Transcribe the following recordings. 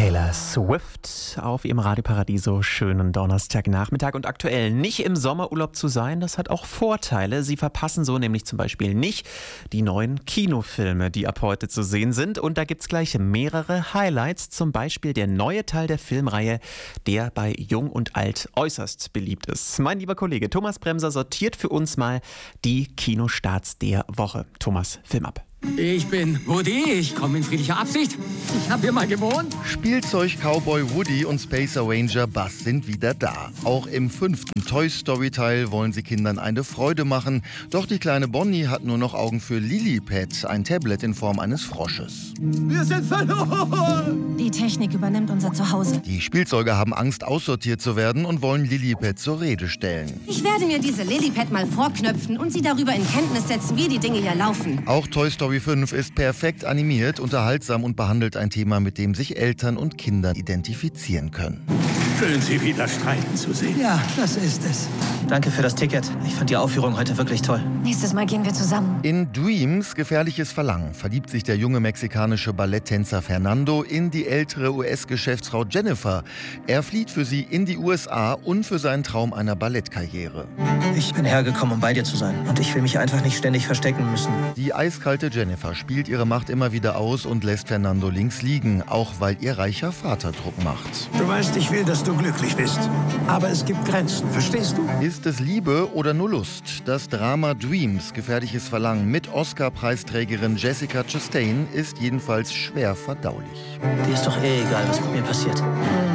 Taylor Swift auf ihrem Radio Paradiso. Schönen Donnerstagnachmittag. Und aktuell nicht im Sommerurlaub zu sein, das hat auch Vorteile. Sie verpassen so nämlich zum Beispiel nicht die neuen Kinofilme, die ab heute zu sehen sind. Und da gibt's gleich mehrere Highlights. Zum Beispiel der neue Teil der Filmreihe, der bei Jung und Alt äußerst beliebt ist. Mein lieber Kollege Thomas Bremser sortiert für uns mal die Kinostarts der Woche. Thomas, Film ab. Ich bin Woody, ich komme in friedlicher Absicht. Ich habe hier mal gewohnt. Spielzeug-Cowboy Woody und Space Ranger Buzz sind wieder da. Auch im 5. Toy Story-Teil wollen sie Kindern eine Freude machen. Doch die kleine Bonnie hat nur noch Augen für Lilliput, ein Tablet in Form eines Frosches. Wir sind verloren. Die Technik übernimmt unser Zuhause. Die Spielzeuge haben Angst, aussortiert zu werden und wollen Lilliput zur Rede stellen. Ich werde mir diese Lilliput mal vorknöpfen und sie darüber in Kenntnis setzen, wie die Dinge hier laufen. Auch Toy Story 5 ist perfekt animiert, unterhaltsam und behandelt ein Thema, mit dem sich Eltern und Kinder identifizieren können. Schön, Sie wieder streiten zu sehen. Ja, das ist es. Danke für das Ticket. Ich fand die Aufführung heute wirklich toll. Nächstes Mal gehen wir zusammen. In Dreams, gefährliches Verlangen, verliebt sich der junge mexikanische Balletttänzer Fernando in die ältere US-Geschäftsfrau Jennifer. Er flieht für sie in die USA und für seinen Traum einer Ballettkarriere. Ich bin hergekommen, um bei dir zu sein. Und ich will mich einfach nicht ständig verstecken müssen. Die eiskalte Jennifer spielt ihre Macht immer wieder aus und lässt Fernando links liegen, auch weil ihr reicher Vater Druck macht. Du weißt, ich will, dass du glücklich bist. Aber es gibt Grenzen, verstehst du? Ist es Liebe oder nur Lust? Das Drama Dreams, gefährliches Verlangen mit Oscar-Preisträgerin Jessica Chastain ist jedenfalls schwer verdaulich. Dir ist doch egal, was mit mir passiert.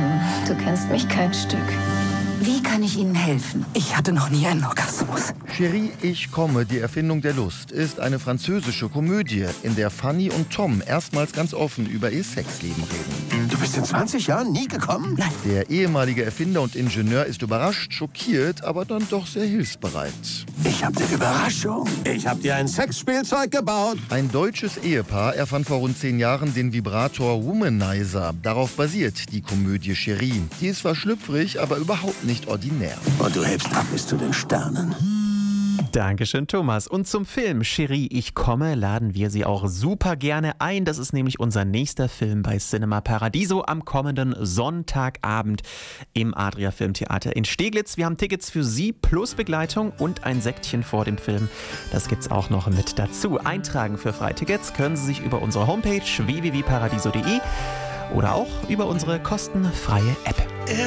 Du kennst mich kein Stück. Wie kann ich Ihnen helfen? Ich hatte noch nie einen Orgasmus. Chérie, ich komme, die Erfindung der Lust, ist eine französische Komödie, in der Fanny und Tom erstmals ganz offen über ihr Sexleben reden. Du bist in 20 Jahren nie gekommen? Nein. Der ehemalige Erfinder und Ingenieur ist überrascht, schockiert, aber dann doch sehr hilfsbereit. Ich hab eine Überraschung. Ich hab dir ein Sexspielzeug gebaut. Ein deutsches Ehepaar erfand vor rund 10 Jahren den Vibrator Womanizer. Darauf basiert die Komödie Chérie. Die ist zwar schlüpfrig, aber überhaupt nicht ordinär. Und du hebst ab bis zu den Sternen. Dankeschön, Thomas. Und zum Film Chérie, ich komme, laden wir Sie auch super gerne ein. Das ist nämlich unser nächster Film bei Cinema Paradiso am kommenden Sonntagabend im Adria Filmtheater in Steglitz. Wir haben Tickets für Sie plus Begleitung und ein Sektchen vor dem Film. Das gibt's auch noch mit dazu. Eintragen für Freitickets können Sie sich über unsere Homepage www.paradiso.de oder auch über unsere kostenfreie App.